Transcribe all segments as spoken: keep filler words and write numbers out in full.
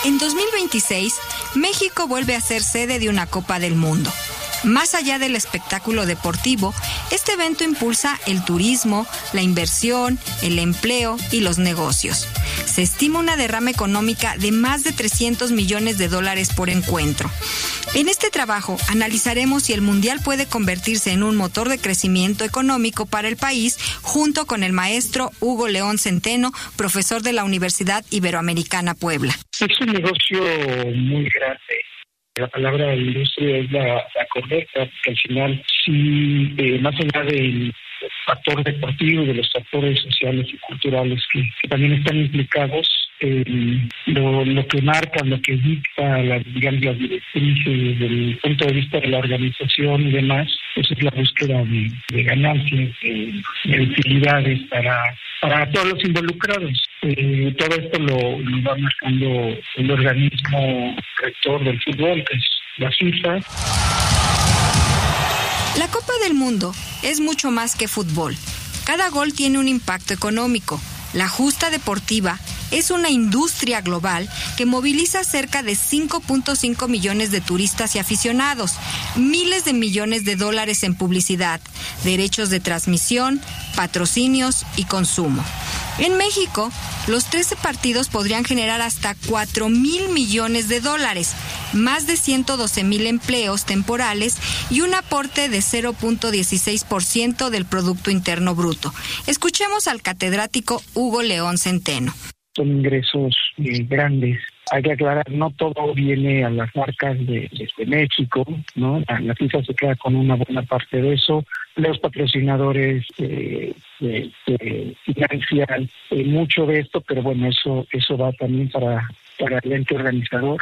En dos mil veintiséis, México vuelve a ser sede de una Copa del Mundo. Más allá del espectáculo deportivo, este evento impulsa el turismo, la inversión, el empleo y los negocios. Se estima una derrama económica de más de trescientos millones de dólares por encuentro. En este trabajo analizaremos si el Mundial puede convertirse en un motor de crecimiento económico para el país, junto con el maestro Hugo León Centeno, profesor de la Universidad Iberoamericana Puebla. Es un negocio muy grande. La palabra industria es la, la correcta, porque al final, sí, eh, más allá del factor deportivo y de los factores sociales y culturales que, que también están implicados, eh, lo, lo que marca, lo que dicta la, digamos, las directrices desde el punto de vista de la organización y demás, pues es la búsqueda de, de ganancias, de, de utilidades para, para todos los involucrados. Eh, todo esto lo, lo va marcando el organismo rector del fútbol, que es la FIFA. La Copa del Mundo es mucho más que fútbol. Cada gol tiene un impacto económico. La justa deportiva es una industria global que moviliza cerca de cinco punto cinco millones de turistas y aficionados, miles de millones de dólares en publicidad, derechos de transmisión, patrocinios y consumo. En México, los trece partidos podrían generar hasta cuatro mil millones de dólares, más de ciento doce mil empleos temporales y un aporte de cero punto dieciséis por ciento del Producto Interno Bruto. Escuchemos al catedrático Hugo León Centeno. Son ingresos eh, grandes. Hay que aclarar, no todo viene a las marcas de, de México, ¿no? La, la FIFA se queda con una buena parte de eso. Los patrocinadores eh, eh, eh, financian eh, mucho de esto, pero bueno, eso eso va también para, para el ente organizador.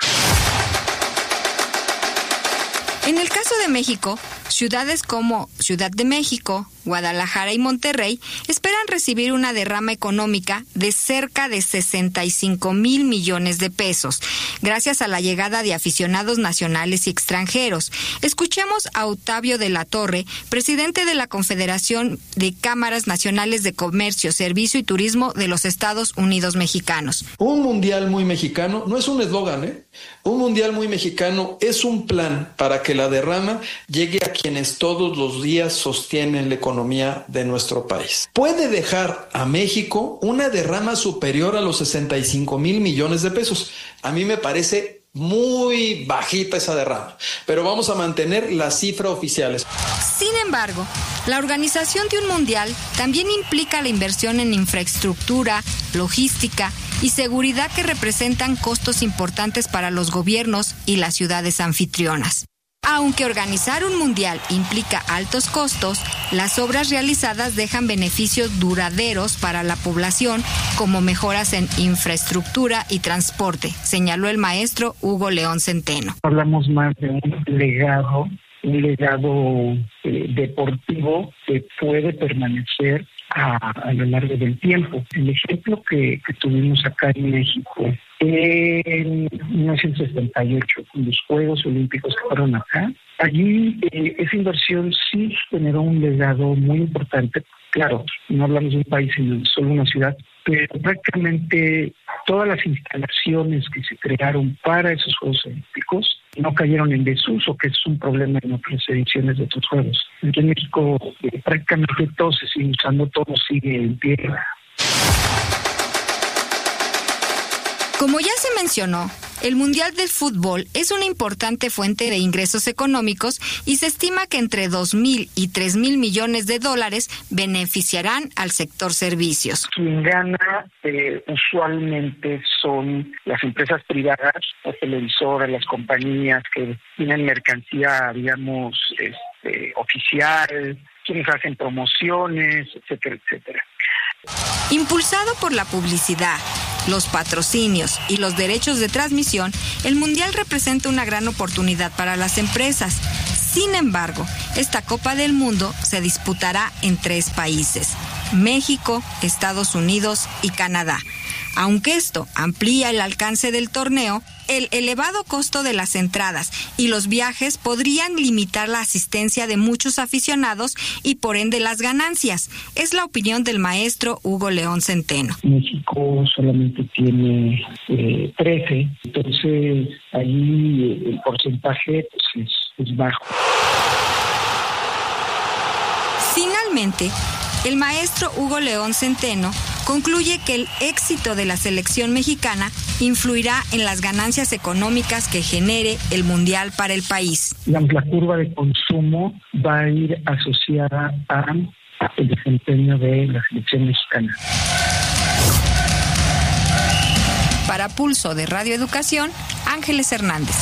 En el caso de México, ciudades como Ciudad de México, Guadalajara y Monterrey esperan recibir una derrama económica de cerca de sesenta y cinco mil millones de pesos, gracias a la llegada de aficionados nacionales y extranjeros. Escuchemos a Octavio de la Torre, presidente de la Confederación de Cámaras Nacionales de Comercio, Servicio y Turismo de los Estados Unidos Mexicanos. Un mundial muy mexicano no es un eslogan, ¿eh? Un mundial muy mexicano es un plan para que la derrama llegue a quienes todos los días sostienen la economía de nuestro país. Puede dejar a México una derrama superior a los sesenta y cinco mil millones de pesos. A mí me parece muy bajita esa derrama, pero vamos a mantener las cifras oficiales. Sin embargo, la organización de un mundial también implica la inversión en infraestructura, logística y seguridad que representan costos importantes para los gobiernos y las ciudades anfitrionas. Aunque organizar un mundial implica altos costos, las obras realizadas dejan beneficios duraderos para la población, como mejoras en infraestructura y transporte, señaló el maestro Hugo León Centeno. Hablamos más de un legado, un legado eh, deportivo que puede permanecer a, a lo largo del tiempo. El ejemplo que, que tuvimos acá en México, en mil novecientos setenta y ocho, con los Juegos Olímpicos que fueron acá, allí eh, esa inversión sí generó un legado muy importante. Claro, no hablamos de un país, sino de solo una ciudad, pero prácticamente todas las instalaciones que se crearon para esos Juegos Olímpicos no cayeron en desuso, que es un problema en otras ediciones de otros Juegos. Aquí en México eh, prácticamente todo se sigue usando, todo sigue en pie. Como ya se mencionó, el Mundial del Fútbol es una importante fuente de ingresos económicos y se estima que entre dos mil y tres mil millones de dólares beneficiarán al sector servicios. Quien gana eh, usualmente son las empresas privadas, las televisoras, las compañías que tienen mercancía, digamos, este, oficial, quienes hacen promociones, etcétera, etcétera. Impulsado por la publicidad, los patrocinios y los derechos de transmisión, el Mundial representa una gran oportunidad para las empresas. Sin embargo, esta Copa del Mundo se disputará en tres países: México, Estados Unidos y Canadá. Aunque esto amplía el alcance del torneo, el elevado costo de las entradas y los viajes podrían limitar la asistencia de muchos aficionados y por ende las ganancias. Es la opinión del maestro Hugo León Centeno. México solamente tiene eh, trece, entonces ahí el porcentaje pues, es, es bajo. Finalmente, el maestro Hugo León Centeno concluye que el éxito de la selección mexicana influirá en las ganancias económicas que genere el Mundial para el país. La, la curva de consumo va a ir asociada al desempeño de la selección mexicana. Para Pulso de Radio Educación, Ángeles Hernández.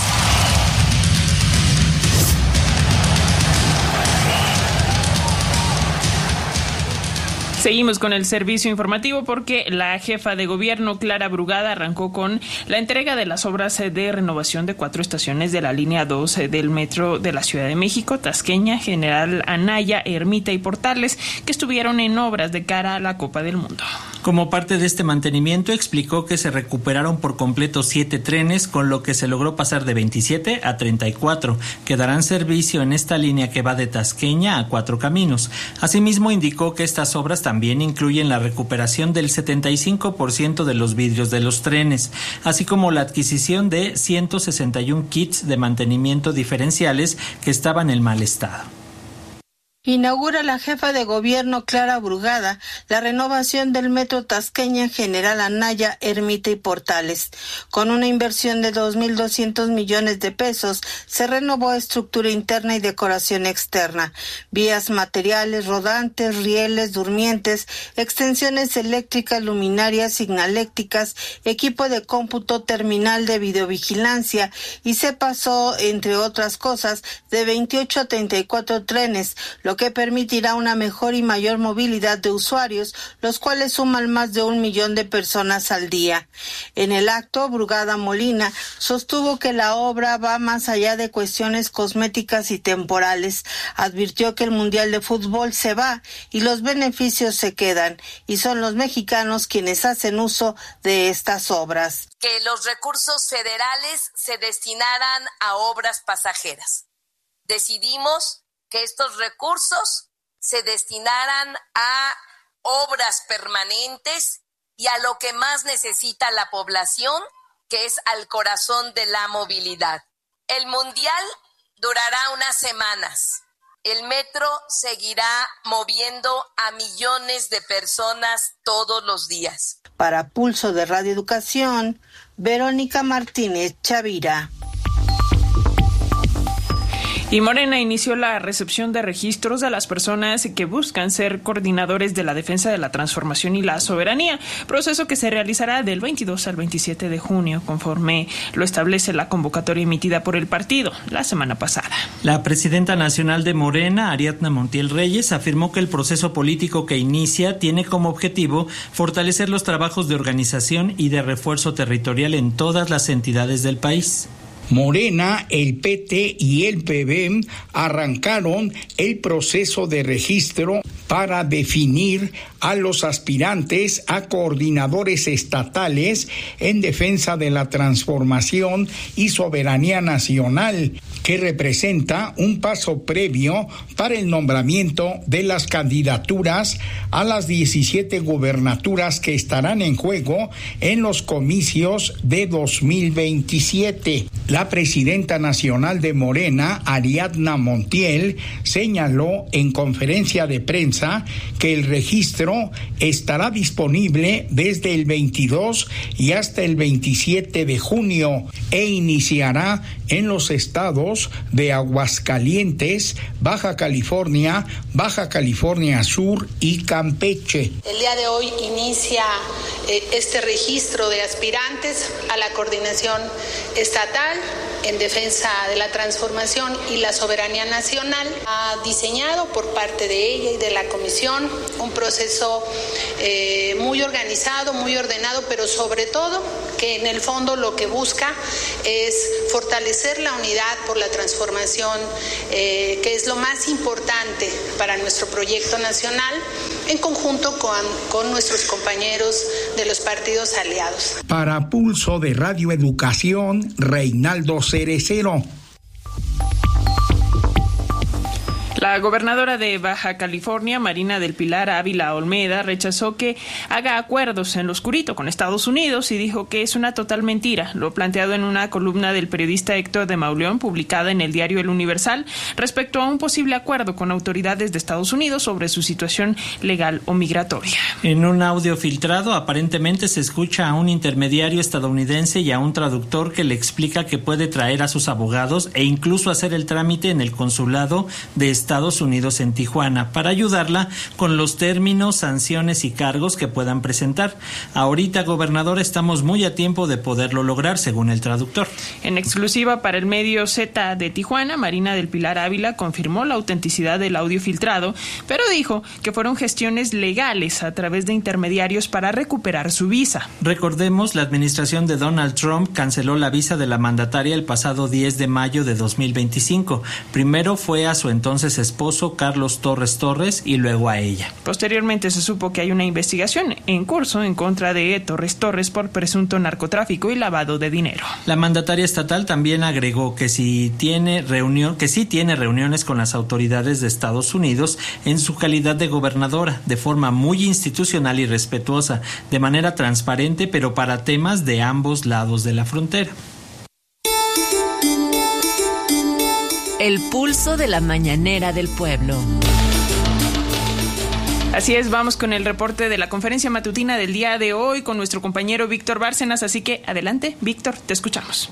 Seguimos con el servicio informativo porque la jefa de gobierno, Clara Brugada, arrancó con la entrega de las obras de renovación de cuatro estaciones de la línea dos del metro de la Ciudad de México, Tasqueña, General Anaya, Ermita y Portales, que estuvieron en obras de cara a la Copa del Mundo. Como parte de este mantenimiento, explicó que se recuperaron por completo siete trenes, con lo que se logró pasar de veintisiete a treinta y cuatro, que darán servicio en esta línea que va de Tasqueña a Cuatro Caminos. Asimismo, indicó que estas obras también incluyen la recuperación del setenta y cinco por ciento de los vidrios de los trenes, así como la adquisición de ciento sesenta y uno kits de mantenimiento diferenciales que estaban en mal estado. Inaugura la jefa de gobierno Clara Brugada la renovación del metro Tasqueña, General Anaya, Ermita y Portales. Con una inversión de dos mil doscientos millones de pesos, se renovó estructura interna y decoración externa, vías materiales, rodantes, rieles, durmientes, extensiones eléctricas, luminarias, signalécticas, equipo de cómputo, terminal de videovigilancia, y se pasó, entre otras cosas, de veintiocho a treinta y cuatro trenes, lo que permitirá una mejor y mayor movilidad de usuarios, los cuales suman más de un millón de personas al día. En el acto, Brugada Molina sostuvo que la obra va más allá de cuestiones cosméticas y temporales. Advirtió que el Mundial de Fútbol se va y los beneficios se quedan, y son los mexicanos quienes hacen uso de estas obras. Que los recursos federales se destinaran a obras pasajeras. Decidimos que estos recursos se destinaran a obras permanentes y a lo que más necesita la población, que es al corazón de la movilidad. El Mundial durará unas semanas. El metro seguirá moviendo a millones de personas todos los días. Para Pulso de Radio Educación, Verónica Martínez Chavira. Y Morena inició la recepción de registros de las personas que buscan ser coordinadores de la defensa de la transformación y la soberanía, proceso que se realizará del veintidós al veintisiete de junio, conforme lo establece la convocatoria emitida por el partido la semana pasada. La presidenta nacional de Morena, Ariadna Montiel Reyes, afirmó que el proceso político que inicia tiene como objetivo fortalecer los trabajos de organización y de refuerzo territorial en todas las entidades del país. Morena, el P T y el P B arrancaron el proceso de registro para definir a los aspirantes a coordinadores estatales en defensa de la transformación y soberanía nacional, que representa un paso previo para el nombramiento de las candidaturas a las diecisiete gubernaturas que estarán en juego en los comicios de dos mil veintisiete. La presidenta nacional de Morena, Ariadna Montiel, señaló en conferencia de prensa que el registro estará disponible desde el veintidós y hasta el veintisiete de junio e iniciará en los estados de Aguascalientes, Baja California, Baja California Sur y Campeche. El día de hoy inicia eh, este registro de aspirantes a la coordinación estatal en defensa de la transformación y la soberanía nacional. Ha diseñado por parte de ella y de la comisión un proceso eh, muy organizado, muy ordenado, pero sobre todo que en el fondo lo que busca es fortalecer la unidad por la transformación, eh, que es lo más importante para nuestro proyecto nacional. en conjunto con, con nuestros compañeros de los partidos aliados. Para Pulso de Radio Educación, Reinaldo Cerecero. La gobernadora de Baja California, Marina del Pilar Ávila Olmeda, rechazó que haga acuerdos en lo oscurito con Estados Unidos y dijo que es una total mentira. Lo planteado en una columna del periodista Héctor de Mauleón, publicada en el diario El Universal, respecto a un posible acuerdo con autoridades de Estados Unidos sobre su situación legal o migratoria. En un audio filtrado, aparentemente se escucha a un intermediario estadounidense y a un traductor que le explica que puede traer a sus abogados e incluso hacer el trámite en el consulado de Estados Estados Unidos en Tijuana para ayudarla con los términos, sanciones y cargos que puedan presentar. Ahorita, gobernador, estamos muy a tiempo de poderlo lograr, según el traductor. En exclusiva para el medio Z de Tijuana, Marina del Pilar Ávila confirmó la autenticidad del audio filtrado, pero dijo que fueron gestiones legales a través de intermediarios para recuperar su visa. Recordemos, la administración de Donald Trump canceló la visa de la mandataria el pasado diez de mayo de dos mil veinticinco. Primero fue a su entonces esposo Carlos Torres Torres y luego a ella. Posteriormente se supo que hay una investigación en curso en contra de Torres Torres por presunto narcotráfico y lavado de dinero. La mandataria estatal también agregó que si tiene reunión, que sí tiene reuniones con las autoridades de Estados Unidos en su calidad de gobernadora, de forma muy institucional y respetuosa, de manera transparente, pero para temas de ambos lados de la frontera. El pulso de la mañanera del pueblo. Así es, vamos con el reporte de la conferencia matutina del día de hoy con nuestro compañero Víctor Bárcenas, así que adelante, Víctor, te escuchamos.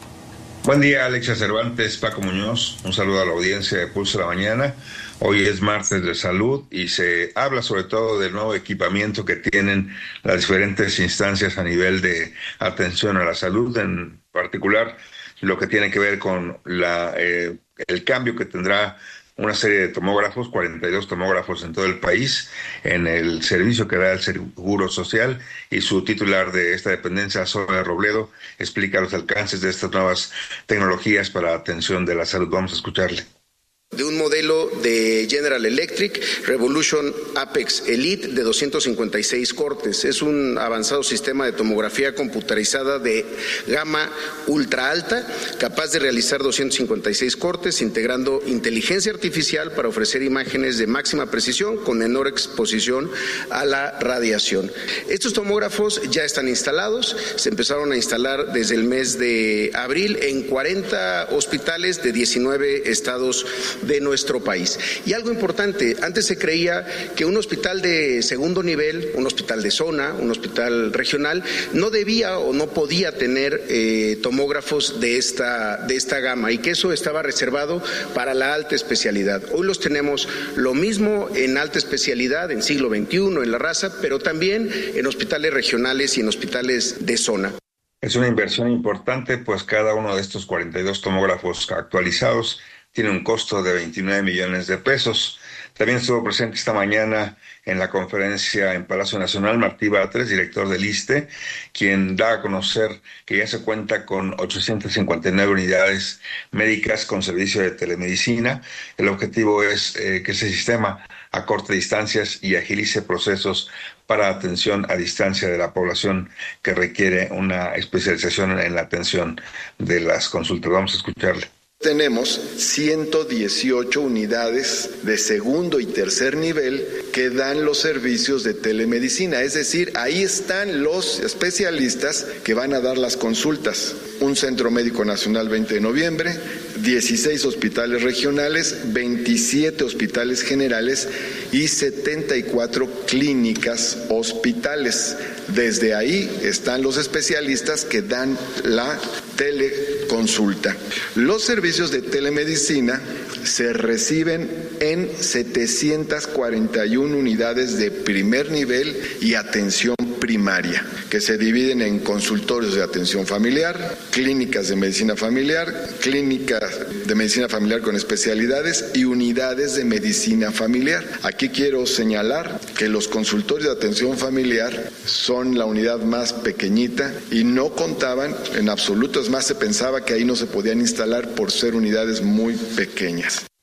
Buen día, Alexia Cervantes, Paco Muñoz, un saludo a la audiencia de Pulso de la Mañana. Hoy es martes de salud y se habla sobre todo del nuevo equipamiento que tienen las diferentes instancias a nivel de atención a la salud, en particular lo que tiene que ver con la eh, el cambio que tendrá una serie de tomógrafos, cuarenta y dos tomógrafos en todo el país, en el servicio que da el Seguro Social, y su titular de esta dependencia, Zoe Robledo, explica los alcances de estas nuevas tecnologías para la atención de la salud. Vamos a escucharle. De un modelo de General Electric Revolution Apex Elite de doscientos cincuenta y seis cortes. Es un avanzado sistema de tomografía computarizada de gama ultra alta, capaz de realizar doscientos cincuenta y seis cortes, integrando inteligencia artificial para ofrecer imágenes de máxima precisión con menor exposición a la radiación. Estos tomógrafos ya están instalados, se empezaron a instalar desde el mes de abril en cuarenta hospitales de diecinueve estados de nuestro país. Y algo importante, antes se creía que un hospital de segundo nivel, un hospital de zona, un hospital regional, no debía o no podía tener eh, tomógrafos de esta, de esta gama, y que eso estaba reservado para la alta especialidad. Hoy los tenemos lo mismo en alta especialidad, en siglo veintiuno, en la raza, pero también en hospitales regionales y en hospitales de zona. Es una inversión importante, pues cada uno de estos cuarenta y dos tomógrafos actualizados tiene un costo de veintinueve millones de pesos. También estuvo presente esta mañana en la conferencia en Palacio Nacional Martí Batres, director del ISSSTE, quien da a conocer que ya se cuenta con ochocientas cincuenta y nueve unidades médicas con servicio de telemedicina. El objetivo es eh, que ese sistema acorte distancias y agilice procesos para atención a distancia de la población que requiere una especialización en la atención de las consultas. Vamos a escucharle. Tenemos ciento dieciocho unidades de segundo y tercer nivel que dan los servicios de telemedicina, es decir, ahí están los especialistas que van a dar las consultas. Un Centro Médico Nacional veinte de noviembre, dieciséis hospitales regionales, veintisiete hospitales generales y setenta y cuatro clínicas hospitales. Desde ahí están los especialistas que dan la teleconsulta. Los servicios de telemedicina se reciben en setecientas cuarenta y una unidades de primer nivel y atención primaria, que se dividen en consultorios de atención familiar, clínicas de medicina familiar, clínicas de medicina familiar con especialidades y unidades de medicina familiar. Aquí quiero señalar que los consultorios de atención familiar son la unidad más pequeñita y no contaban en absoluto, es más, se pensaba que ahí no se podían instalar por ser unidades muy pequeñas.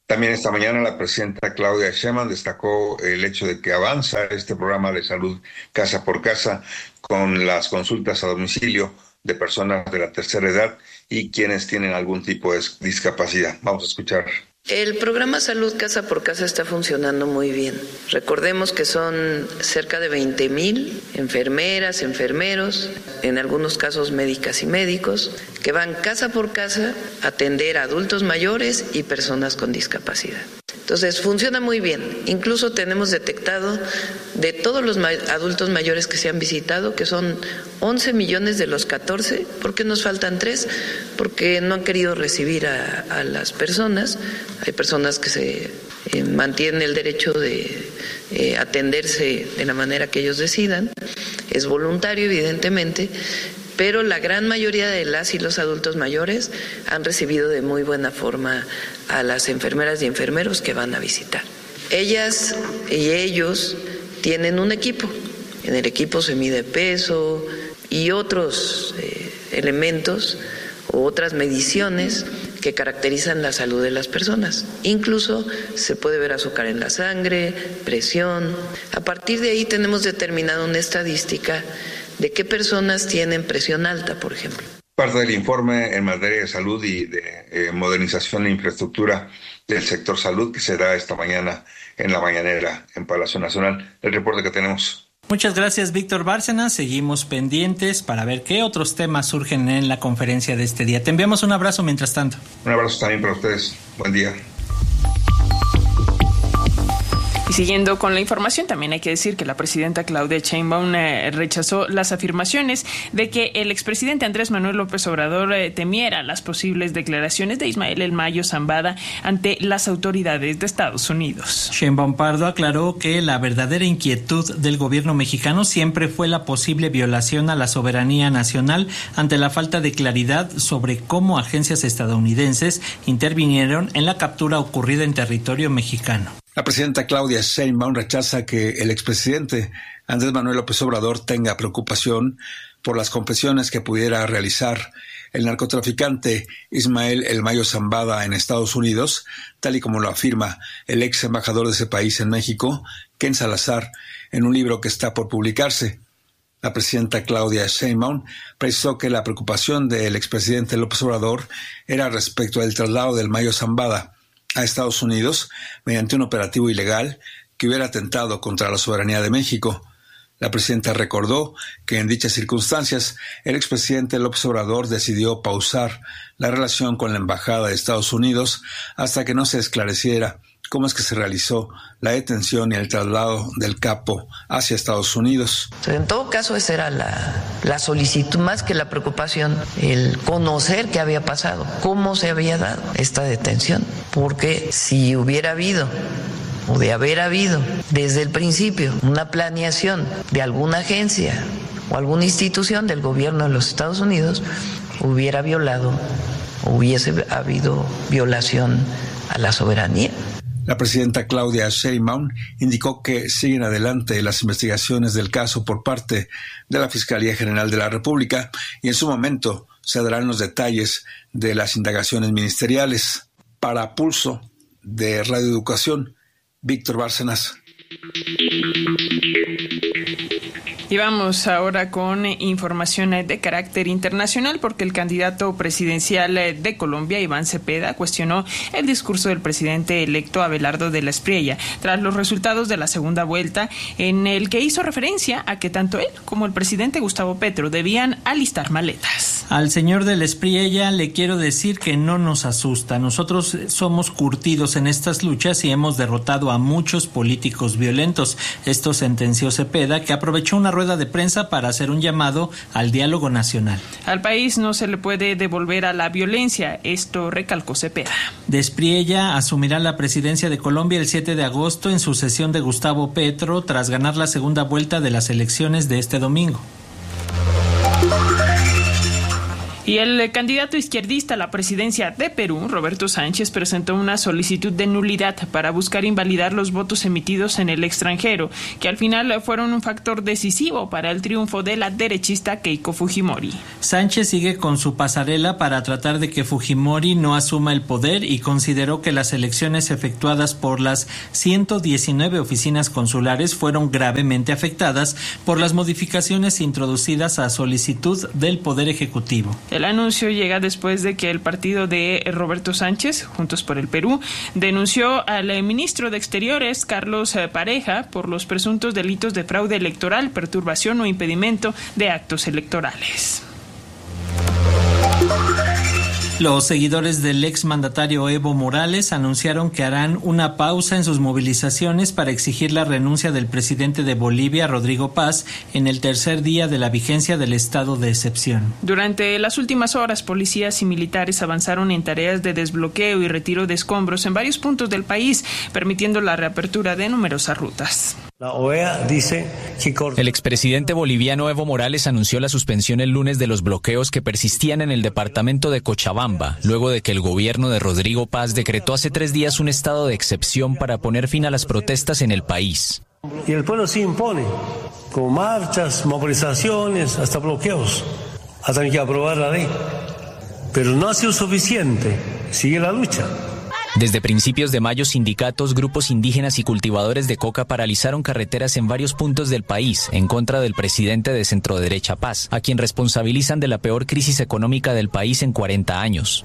También esta mañana la presidenta Claudia Sheinbaum destacó el hecho de que avanza este programa de salud casa por casa con las consultas a domicilio de personas de la tercera edad y quienes tienen algún tipo de discapacidad. Vamos a escuchar. El programa Salud Casa por Casa está funcionando muy bien. Recordemos que son cerca de veinte mil enfermeras, enfermeros, en algunos casos médicas y médicos, que van casa por casa a atender a adultos mayores y personas con discapacidad. Entonces, funciona muy bien. Incluso tenemos detectado de todos los ma- adultos mayores que se han visitado, que son once millones de los catorce, ¿por qué nos faltan tres? Porque no han querido recibir a, a las personas. Hay personas que se eh, mantienen el derecho de eh, atenderse de la manera que ellos decidan. Es voluntario, evidentemente, pero la gran mayoría de las y los adultos mayores han recibido de muy buena forma a las enfermeras y enfermeros que van a visitar. Ellas y ellos tienen un equipo. En el equipo se mide peso y otros eh, elementos o otras mediciones que caracterizan la salud de las personas. Incluso se puede ver azúcar en la sangre, presión. A partir de ahí tenemos determinada una estadística de qué personas tienen presión alta, por ejemplo. Parte del informe en materia de salud y de eh, modernización e infraestructura del sector salud que se da esta mañana en la mañanera en Palacio Nacional. El reporte que tenemos. Muchas gracias, Víctor Bárcenas. Seguimos pendientes para ver qué otros temas surgen en la conferencia de este día. Te enviamos un abrazo mientras tanto. Un abrazo también para ustedes. Buen día. Y siguiendo con la información, también hay que decir que la presidenta Claudia Sheinbaum eh, rechazó las afirmaciones de que el expresidente Andrés Manuel López Obrador eh, temiera las posibles declaraciones de Ismael El Mayo Zambada ante las autoridades de Estados Unidos. Sheinbaum Pardo aclaró que la verdadera inquietud del gobierno mexicano siempre fue la posible violación a la soberanía nacional ante la falta de claridad sobre cómo agencias estadounidenses intervinieron en la captura ocurrida en territorio mexicano. La presidenta Claudia Sheinbaum rechaza que el expresidente Andrés Manuel López Obrador tenga preocupación por las confesiones que pudiera realizar el narcotraficante Ismael El Mayo Zambada en Estados Unidos, tal y como lo afirma el ex embajador de ese país en México, Ken Salazar, en un libro que está por publicarse. La presidenta Claudia Sheinbaum precisó que la preocupación del expresidente López Obrador era respecto al traslado del Mayo Zambada a Estados Unidos mediante un operativo ilegal que hubiera atentado contra la soberanía de México. La presidenta recordó que en dichas circunstancias el expresidente López Obrador decidió pausar la relación con la embajada de Estados Unidos hasta que no se esclareciera cómo es que se realizó la detención y el traslado del capo hacia Estados Unidos. En todo caso, esa era la, la solicitud, más que la preocupación, el conocer qué había pasado, cómo se había dado esta detención, porque si hubiera habido o de haber habido desde el principio una planeación de alguna agencia o alguna institución del gobierno de los Estados Unidos, hubiera violado, hubiese habido violación a la soberanía. La presidenta Claudia Sheinbaum indicó que siguen adelante las investigaciones del caso por parte de la Fiscalía General de la República y en su momento se darán los detalles de las indagaciones ministeriales. Para Pulso de Radio Educación, Víctor Bárcenas. Y vamos ahora con información de carácter internacional, porque el candidato presidencial de Colombia, Iván Cepeda, cuestionó el discurso del presidente electo Abelardo de la Espriella tras los resultados de la segunda vuelta, en el que hizo referencia a que tanto él como el presidente Gustavo Petro debían alistar maletas. Al señor de la Espriella le quiero decir que no nos asusta. Nosotros somos curtidos en estas luchas y hemos derrotado a muchos políticos violentos. Esto sentenció Cepeda, que aprovechó una rueda de prensa para hacer un llamado al diálogo nacional. Al país no se le puede devolver a la violencia, esto recalcó Cepeda. De Espriella asumirá la presidencia de Colombia el siete de agosto en sucesión de Gustavo Petro tras ganar la segunda vuelta de las elecciones de este domingo. Y el candidato izquierdista a la presidencia de Perú, Roberto Sánchez, presentó una solicitud de nulidad para buscar invalidar los votos emitidos en el extranjero, que al final fueron un factor decisivo para el triunfo de la derechista Keiko Fujimori. Sánchez sigue con su pasarela para tratar de que Fujimori no asuma el poder y consideró que las elecciones efectuadas por las ciento diecinueve oficinas consulares fueron gravemente afectadas por las modificaciones introducidas a solicitud del Poder Ejecutivo. El anuncio llega después de que el partido de Roberto Sánchez, Juntos por el Perú, denunció al ministro de Exteriores, Carlos Pareja, por los presuntos delitos de fraude electoral, perturbación o impedimento de actos electorales. Los seguidores del exmandatario Evo Morales anunciaron que harán una pausa en sus movilizaciones para exigir la renuncia del presidente de Bolivia, Rodrigo Paz, en el tercer día de la vigencia del estado de excepción. Durante las últimas horas, policías y militares avanzaron en tareas de desbloqueo y retiro de escombros en varios puntos del país, permitiendo la reapertura de numerosas rutas. La O E A dice que el expresidente boliviano Evo Morales anunció la suspensión el lunes de los bloqueos que persistían en el departamento de Cochabamba, luego de que el gobierno de Rodrigo Paz decretó hace tres días un estado de excepción para poner fin a las protestas en el país. Y el pueblo sí impone, con marchas, movilizaciones, hasta bloqueos, hasta que aprobar la ley. Pero no ha sido suficiente, sigue la lucha. Desde principios de mayo, sindicatos, grupos indígenas y cultivadores de coca paralizaron carreteras en varios puntos del país en contra del presidente de centroderecha Paz, a quien responsabilizan de la peor crisis económica del país en cuarenta años.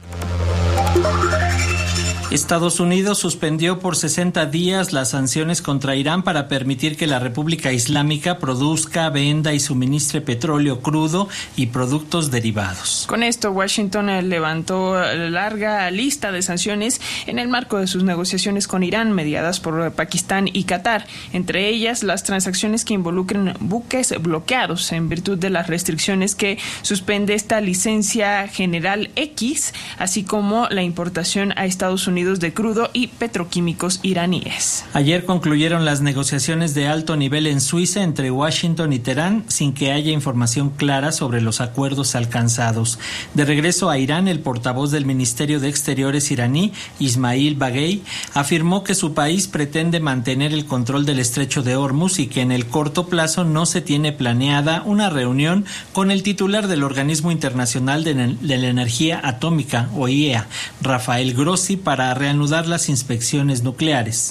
Estados Unidos suspendió por sesenta días las sanciones contra Irán para permitir que la República Islámica produzca, venda y suministre petróleo crudo y productos derivados. Con esto, Washington levantó larga lista de sanciones en el marco de sus negociaciones con Irán, mediadas por Pakistán y Qatar, entre ellas las transacciones que involucren buques bloqueados en virtud de las restricciones que suspende esta licencia general X, así como la importación a Estados Unidos de crudo y petroquímicos iraníes. Ayer concluyeron las negociaciones de alto nivel en Suiza entre Washington y Teherán sin que haya información clara sobre los acuerdos alcanzados. De regreso a Irán, el portavoz del Ministerio de Exteriores iraní, Ismail Baghei, afirmó que su país pretende mantener el control del estrecho de Hormuz y que en el corto plazo no se tiene planeada una reunión con el titular del Organismo Internacional de, de la Energía Atómica, o I E A, Rafael Grossi, para a reanudar las inspecciones nucleares.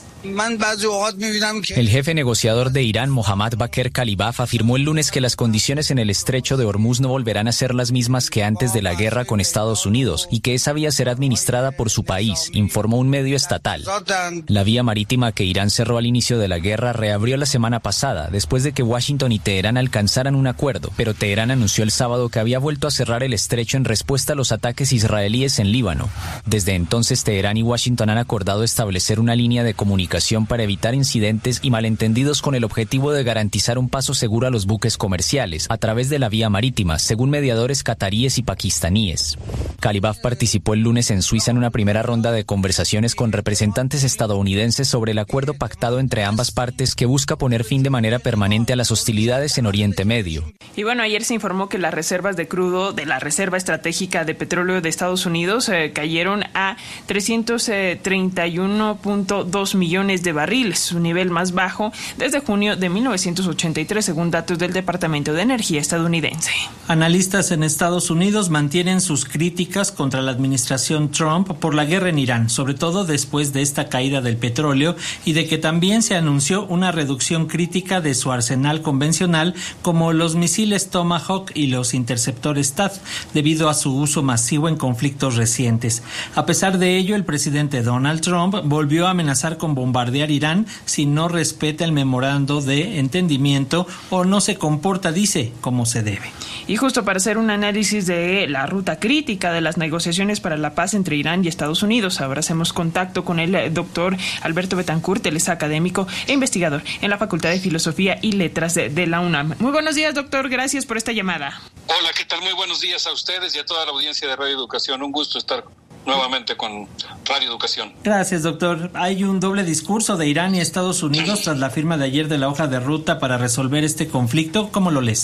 El jefe negociador de Irán, Mohammad Bakr Kalibaf, afirmó el lunes que las condiciones en el estrecho de Hormuz no volverán a ser las mismas que antes de la guerra con Estados Unidos y que esa vía será administrada por su país, informó un medio estatal. La vía marítima que Irán cerró al inicio de la guerra reabrió la semana pasada, después de que Washington y Teherán alcanzaran un acuerdo, pero Teherán anunció el sábado que había vuelto a cerrar el estrecho en respuesta a los ataques israelíes en Líbano. Desde entonces, Teherán y Washington han acordado establecer una línea de comunicación para evitar incidentes y malentendidos con el objetivo de garantizar un paso seguro a los buques comerciales a través de la vía marítima, según mediadores cataríes y pakistaníes. Kalibaf participó el lunes en Suiza en una primera ronda de conversaciones con representantes estadounidenses sobre el acuerdo pactado entre ambas partes que busca poner fin de manera permanente a las hostilidades en Oriente Medio. Y bueno, ayer se informó que las reservas de crudo de la Reserva Estratégica de Petróleo de Estados Unidos eh, cayeron a trescientos treinta y uno punto dos millones de barriles, su nivel más bajo desde junio de mil novecientos ochenta y tres, según datos del Departamento de Energía estadounidense. Analistas en Estados Unidos mantienen sus críticas contra la administración Trump por la guerra en Irán, sobre todo después de esta caída del petróleo y de que también se anunció una reducción crítica de su arsenal convencional, como los misiles Tomahawk y los interceptores T A D, debido a su uso masivo en conflictos recientes. A pesar de ello, el presidente Donald Trump volvió a amenazar con bombardear Irán si no respeta el memorando de entendimiento o no se comporta, dice, como se debe. Y justo para hacer un análisis de la ruta crítica de las negociaciones para la paz entre Irán y Estados Unidos, ahora hacemos contacto con el doctor Alberto Betancourt. Él es académico e investigador en la Facultad de Filosofía y Letras de, de la UNAM. Muy buenos días, doctor. Gracias por esta llamada. Hola, ¿qué tal? Muy buenos días a ustedes y a toda la audiencia de Radio Educación. Un gusto estar nuevamente con Radio Educación. Gracias, doctor. Hay un doble discurso de Irán y Estados Unidos tras la firma de ayer de la hoja de ruta para resolver este conflicto. ¿Cómo lo lees?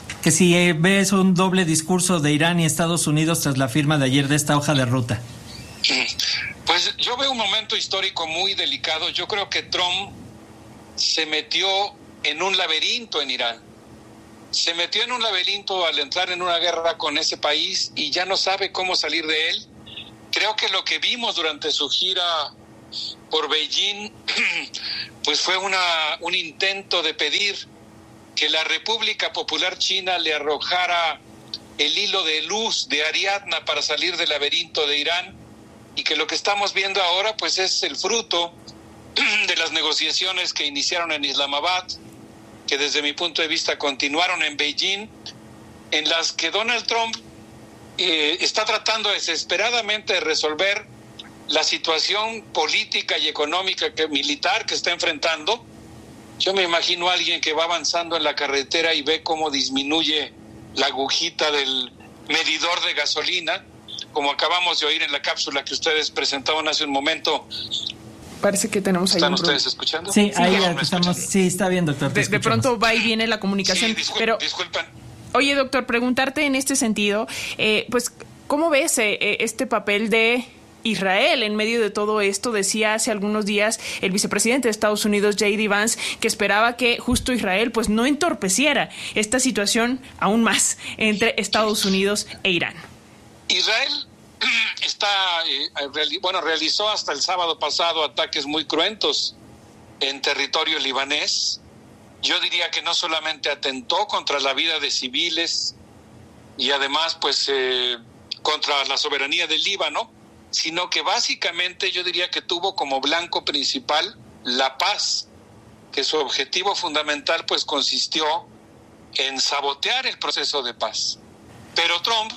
Que si eh, ves un doble discurso de Irán y Estados Unidos tras la firma de ayer de esta hoja de ruta. Pues yo veo un momento histórico muy delicado. Yo creo que Trump se metió en un laberinto en Irán. Se metió en un laberinto al entrar en una guerra con ese país y ya no sabe cómo salir de él. Creo que lo que vimos durante su gira por Beijing pues fue una, un intento de pedir que la República Popular China le arrojara el hilo de luz de Ariadna para salir del laberinto de Irán, y que lo que estamos viendo ahora pues es el fruto de las negociaciones que iniciaron en Islamabad, que desde mi punto de vista continuaron en Beijing, en las que Donald Trump eh, está tratando desesperadamente de resolver la situación política y económica que, militar que está enfrentando. Yo me imagino a alguien que va avanzando en la carretera y ve cómo disminuye la agujita del medidor de gasolina, como acabamos de oír en la cápsula que ustedes presentaban hace un momento. Parece que tenemos ahí. ¿Están un ustedes pro... escuchando? Sí, ahí sí, estamos. Sí, está bien, doctor. De, de pronto va y viene la comunicación. Sí, discul- pero, disculpen. Oye, doctor, preguntarte en este sentido, eh, pues, ¿cómo ves eh, este papel de Israel en medio de todo esto? Decía hace algunos días el vicepresidente de Estados Unidos, J D Vance, que esperaba que justo Israel pues no entorpeciera esta situación aún más entre Estados Unidos e Irán. Israel está, eh, reali- bueno, realizó hasta el sábado pasado ataques muy cruentos en territorio libanés. Yo diría que no solamente atentó contra la vida de civiles y además pues eh, contra la soberanía del Líbano, sino que básicamente yo diría que tuvo como blanco principal la paz, que su objetivo fundamental pues consistió en sabotear el proceso de paz. Pero Trump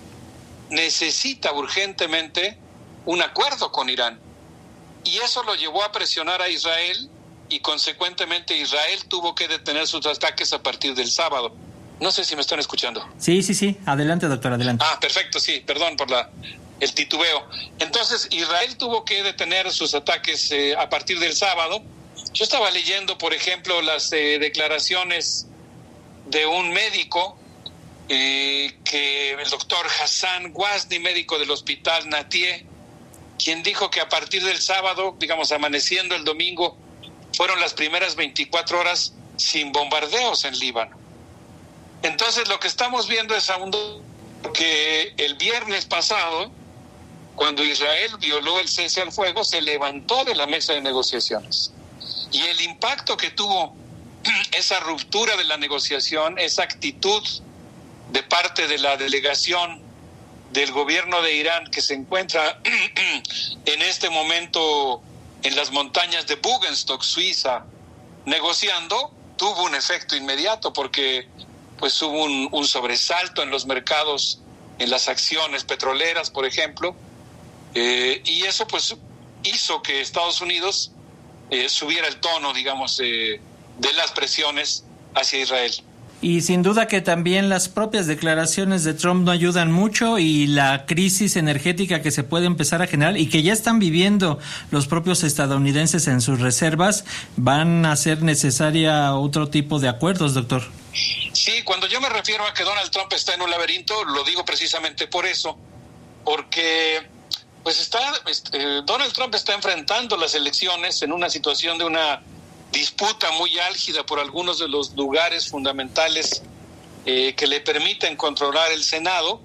necesita urgentemente un acuerdo con Irán, y eso lo llevó a presionar a Israel, y consecuentemente Israel tuvo que detener sus ataques a partir del sábado. No sé si me están escuchando. Sí, sí, sí. Adelante, doctor, adelante. Ah, perfecto, sí, perdón por la el titubeo. Entonces, Israel tuvo que detener sus ataques eh, a partir del sábado. Yo estaba leyendo, por ejemplo, las eh, declaraciones de un médico, eh, que el doctor Hassan Ghazni, médico del hospital Natie, quien dijo que a partir del sábado, digamos, amaneciendo el domingo, fueron las primeras veinticuatro horas sin bombardeos en Líbano. Entonces, lo que estamos viendo es aún que el viernes pasado, cuando Israel violó el cese al fuego, se levantó de la mesa de negociaciones. Y el impacto que tuvo esa ruptura de la negociación, esa actitud de parte de la delegación del gobierno de Irán, que se encuentra en este momento en las montañas de Bugenstock, Suiza, negociando, tuvo un efecto inmediato, porque pues hubo un, un sobresalto en los mercados, en las acciones petroleras, por ejemplo, eh, y eso pues hizo que Estados Unidos eh, subiera el tono, digamos, eh, de las presiones hacia Israel. Y sin duda que también las propias declaraciones de Trump no ayudan mucho, y la crisis energética que se puede empezar a generar y que ya están viviendo los propios estadounidenses en sus reservas, van a hacer necesaria otro tipo de acuerdos, doctor. Sí, cuando yo me refiero a que Donald Trump está en un laberinto, lo digo precisamente por eso, porque pues está eh, Donald Trump está enfrentando las elecciones en una situación de una disputa muy álgida por algunos de los lugares fundamentales eh, que le permiten controlar el Senado,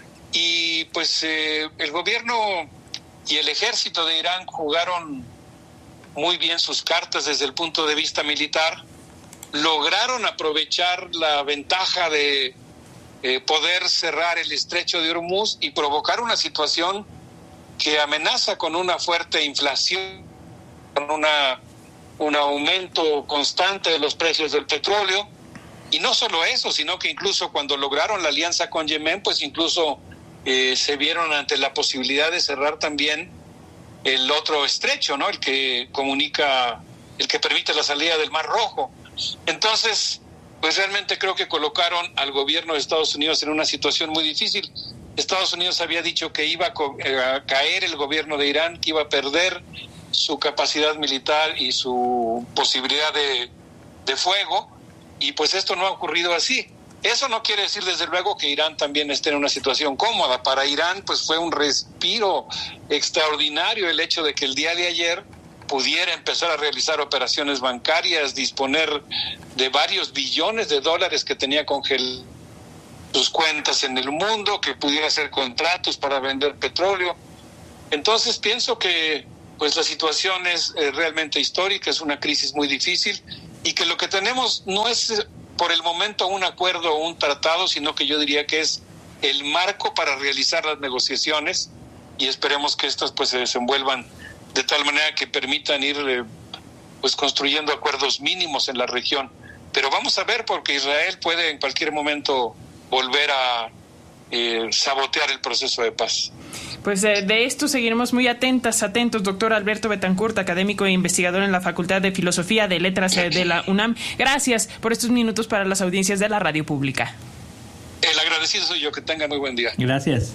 y pues eh, el gobierno y el ejército de Irán jugaron muy bien sus cartas desde el punto de vista militar, lograron aprovechar la ventaja de eh, poder cerrar el estrecho de Hormuz y provocar una situación que amenaza con una fuerte inflación, con una un aumento constante de los precios del petróleo. Y no solo eso, sino que incluso cuando lograron la alianza con Yemen, pues incluso eh, se vieron ante la posibilidad de cerrar también el otro estrecho, ¿no? El que comunica, el que permite la salida del Mar Rojo. Entonces, pues realmente creo que colocaron al gobierno de Estados Unidos en una situación muy difícil. Estados Unidos había dicho que iba a, co- a caer el gobierno de Irán, que iba a perder su capacidad militar y su posibilidad de, de fuego, y pues esto no ha ocurrido así. Eso no quiere decir desde luego que Irán también esté en una situación cómoda. Para Irán pues fue un respiro extraordinario el hecho de que el día de ayer pudiera empezar a realizar operaciones bancarias, disponer de varios billones de dólares que tenía congelados sus cuentas en el mundo, que pudiera hacer contratos para vender petróleo. Entonces pienso que pues la situación es eh, realmente histórica, es una crisis muy difícil y que lo que tenemos no es por el momento un acuerdo o un tratado, sino que yo diría que es el marco para realizar las negociaciones y esperemos que estas pues se desenvuelvan de tal manera que permitan ir eh, pues construyendo acuerdos mínimos en la región. Pero vamos a ver, porque Israel puede en cualquier momento volver a eh, sabotear el proceso de paz. Pues eh, de esto seguiremos muy atentas, atentos, doctor Alberto Betancourt, académico e investigador en la Facultad de Filosofía de Letras eh, de la UNAM. Gracias por estos minutos para las audiencias de la radio pública. El agradecido soy yo, que tenga muy buen día. Gracias.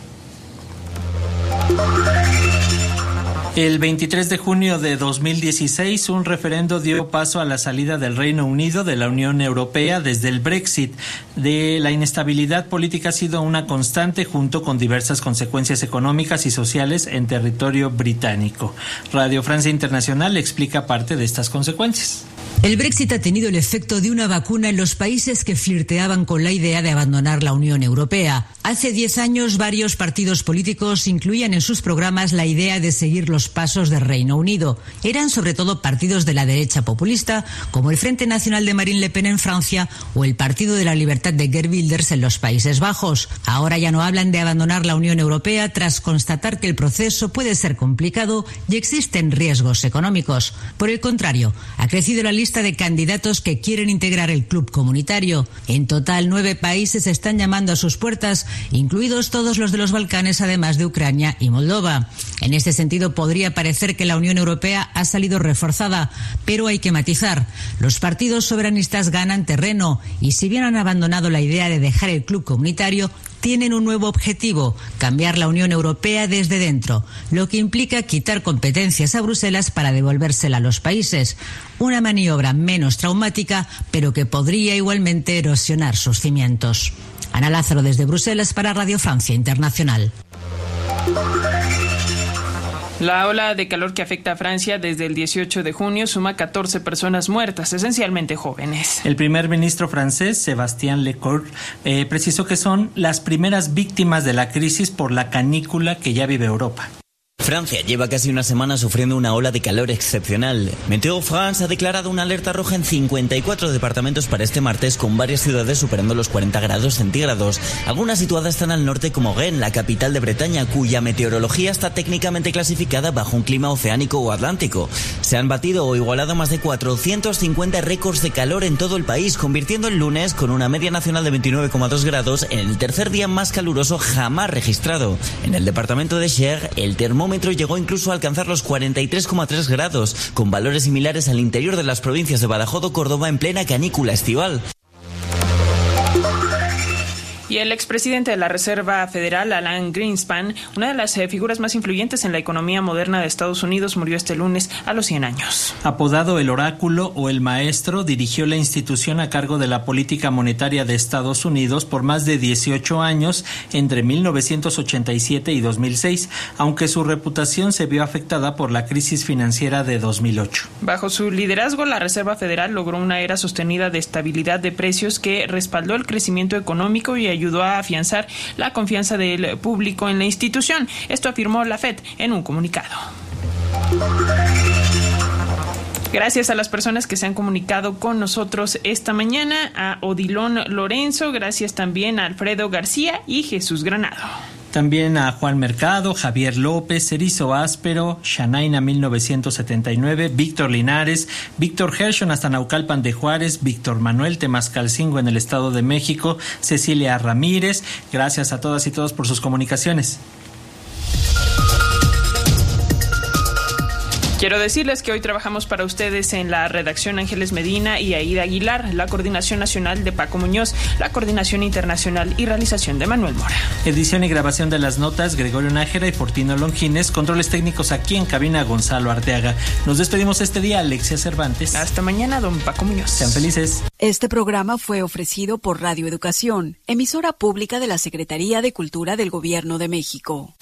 El veintitrés de junio de dos mil dieciséis, un referendo dio paso a la salida del Reino Unido de la Unión Europea desde el Brexit. De la inestabilidad política ha sido una constante junto con diversas consecuencias económicas y sociales en territorio británico. Radio Francia Internacional explica parte de estas consecuencias. El Brexit ha tenido el efecto de una vacuna en los países que flirteaban con la idea de abandonar la Unión Europea. Hace diez años, varios partidos políticos incluían en sus programas la idea de seguir los pasos del Reino Unido. Eran sobre todo partidos de la derecha populista, como el Frente Nacional de Marine Le Pen en Francia o el Partido de la Libertad de Geert Wilders en los Países Bajos. Ahora ya no hablan de abandonar la Unión Europea tras constatar que el proceso puede ser complicado y existen riesgos económicos. Por el contrario, ha crecido la lista de candidatos que quieren integrar el club comunitario. En total, nueve países están llamando a sus puertas, incluidos todos los de los Balcanes, además de Ucrania y Moldova. En este sentido, podría parecer que la Unión Europea ha salido reforzada, pero hay que matizar. Los partidos soberanistas ganan terreno y, si bien han abandonado la idea de dejar el club comunitario, tienen un nuevo objetivo: cambiar la Unión Europea desde dentro, lo que implica quitar competencias a Bruselas para devolvérsela a los países. Una maniobra menos traumática, pero que podría igualmente erosionar sus cimientos. Ana Lázaro desde Bruselas para Radio Francia Internacional. La ola de calor que afecta a Francia desde el dieciocho de junio suma catorce personas muertas, esencialmente jóvenes. El primer ministro francés, Sébastien Lecornu, eh, precisó que son las primeras víctimas de la crisis por la canícula que ya vive Europa. Francia lleva casi una semana sufriendo una ola de calor excepcional. Météo France ha declarado una alerta roja en cincuenta y cuatro departamentos para este martes, con varias ciudades superando los cuarenta grados centígrados. Algunas situadas están al norte, como Rennes, la capital de Bretaña, cuya meteorología está técnicamente clasificada bajo un clima oceánico o atlántico. Se han batido o igualado más de cuatrocientos cincuenta récords de calor en todo el país, convirtiendo el lunes, con una media nacional de veintinueve coma dos grados, en el tercer día más caluroso jamás registrado. En el departamento de Cher, el termómetro llegó incluso a alcanzar los cuarenta y tres coma tres grados, con valores similares al interior de las provincias de Badajoz o Córdoba en plena canícula estival. Y el expresidente de la Reserva Federal, Alan Greenspan, una de las eh, figuras más influyentes en la economía moderna de Estados Unidos, murió este lunes a los cien años. Apodado el Oráculo o el Maestro, dirigió la institución a cargo de la política monetaria de Estados Unidos por más de dieciocho años, entre mil novecientos ochenta y siete y dos mil seis, aunque su reputación se vio afectada por la crisis financiera de dos mil ocho. Bajo su liderazgo, la Reserva Federal logró una era sostenida de estabilidad de precios que respaldó el crecimiento económico y ayudó ayudó a afianzar la confianza del público en la institución. Esto afirmó la Fed en un comunicado. Gracias a las personas que se han comunicado con nosotros esta mañana, a Odilón Lorenzo, gracias también a Alfredo García y Jesús Granado. También a Juan Mercado, Javier López, Erizo Áspero, Shanaina mil novecientos setenta y nueve, Víctor Linares, Víctor Gershon hasta Naucalpan de Juárez, Víctor Manuel Temascalcingo en el Estado de México, Cecilia Ramírez. Gracias a todas y todos por sus comunicaciones. Quiero decirles que hoy trabajamos para ustedes en la redacción Ángeles Medina y Aida Aguilar, la coordinación nacional de Paco Muñoz, la coordinación internacional y realización de Manuel Mora. Edición y grabación de las notas, Gregorio Nájera y Fortino Longines. Controles técnicos aquí en cabina, Gonzalo Arteaga. Nos despedimos este día, Alexia Cervantes. Hasta mañana, don Paco Muñoz. Sean felices. Este programa fue ofrecido por Radio Educación, emisora pública de la Secretaría de Cultura del Gobierno de México.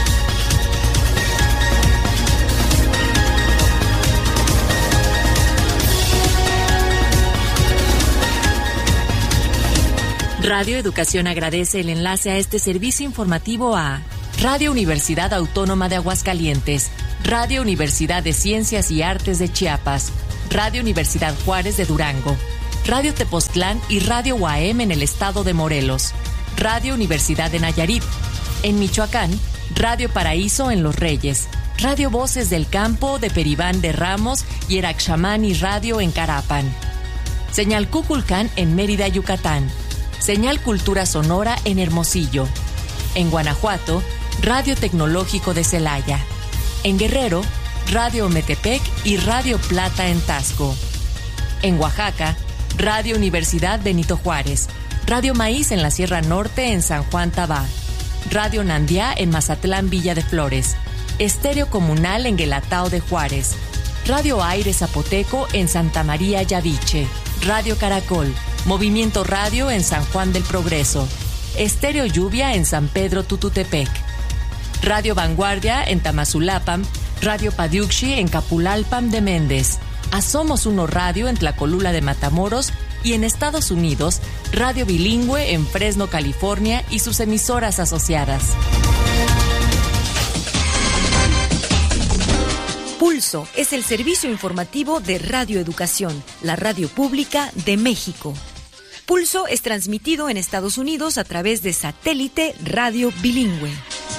Radio Educación agradece el enlace a este servicio informativo a Radio Universidad Autónoma de Aguascalientes, Radio Universidad de Ciencias y Artes de Chiapas, Radio Universidad Juárez de Durango, Radio Tepoztlán y Radio U A M en el estado de Morelos, Radio Universidad de Nayarit. En Michoacán, Radio Paraíso en Los Reyes, Radio Voces del Campo de Peribán de Ramos y Eraxamani Radio en Carapan. Señal Cuculcán en Mérida, Yucatán. Señal Cultura Sonora en Hermosillo. En Guanajuato, Radio Tecnológico de Celaya. En Guerrero, Radio Ometepec y Radio Plata en Tasco. En Oaxaca, Radio Universidad Benito Juárez. Radio Maíz en la Sierra Norte en San Juan Tabá. Radio Nandiá en Mazatlán Villa de Flores. Estéreo Comunal en Guelatao de Juárez. Radio Aire Zapoteco en Santa María Yaviche. Radio Caracol. Movimiento Radio en San Juan del Progreso. Estéreo Lluvia en San Pedro Tututepec. Radio Vanguardia en Tamazulapam. Radio Padiuxi en Capulalpam de Méndez. Asomos Uno Radio en Tlacolula de Matamoros y en Estados Unidos, Radio Bilingüe en Fresno, California y sus emisoras asociadas. Pulso es el servicio informativo de Radio Educación, la radio pública de México. Pulso es transmitido en Estados Unidos a través de satélite Radio Bilingüe.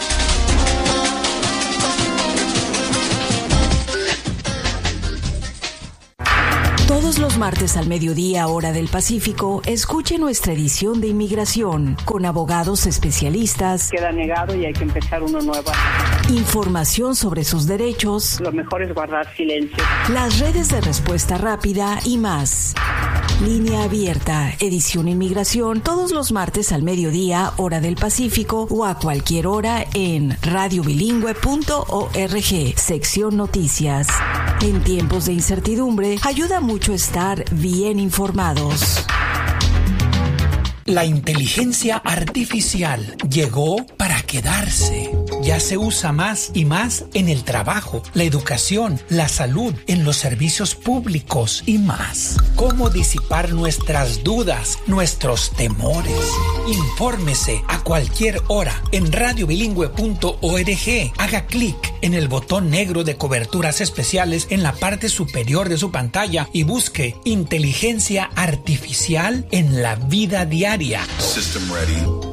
Todos los martes al mediodía, hora del Pacífico, escuche nuestra edición de Inmigración con abogados especialistas. Queda negado y hay que empezar uno nuevo. Información sobre sus derechos. Lo mejor es guardar silencio. Las redes de respuesta rápida y más. Línea abierta, edición Inmigración, todos los martes al mediodía, hora del Pacífico o a cualquier hora en radio bilingüe punto org, sección Noticias. En tiempos de incertidumbre, ayuda mucho estar bien informados. La inteligencia artificial llegó para quedarse. Ya se usa más y más en el trabajo, la educación, la salud, en los servicios públicos y más. ¿Cómo disipar nuestras dudas, nuestros temores? Infórmese a cualquier hora en radio bilingüe punto org. Haga clic en el botón negro de coberturas especiales en la parte superior de su pantalla y busque inteligencia artificial en la vida diaria. System ready.